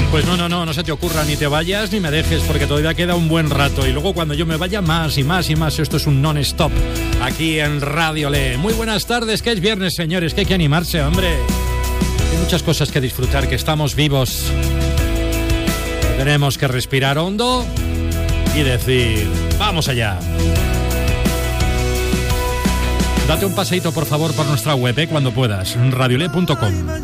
Pues no se te ocurra, ni te vayas ni me dejes, porque todavía queda un buen rato. Y luego cuando yo me vaya, más y más y más. Esto es un non-stop aquí en Radio Le. Muy buenas tardes, que es viernes, señores, que hay que animarse, hombre. Hay muchas cosas que disfrutar, que estamos vivos. Tenemos que respirar hondo y decir, vamos allá. Date un paseíto, por favor, por nuestra web, cuando puedas, radiole.com.